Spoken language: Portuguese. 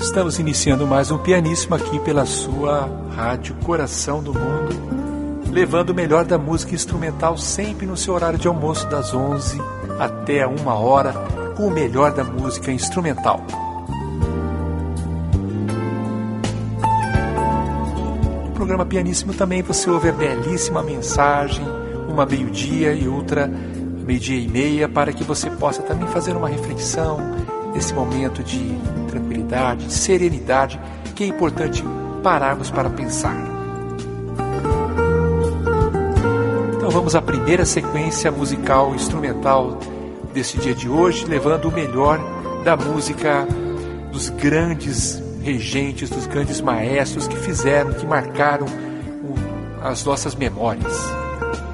Estamos iniciando mais um Pianíssimo aqui pela sua rádio Coração do Mundo, levando o melhor da música instrumental sempre no seu horário de almoço, das 11 até a 1 hora, com o melhor da música instrumental. No programa Pianíssimo também você ouve a belíssima mensagem, uma meio-dia e outra meio-dia e meia, para que você possa também fazer uma reflexão nesse momento de tranquilidade, de serenidade, que é importante pararmos para pensar. Então vamos à primeira sequência musical instrumental desse dia de hoje, levando o melhor da música dos grandes regentes, dos grandes maestros que fizeram, que marcaram as nossas memórias.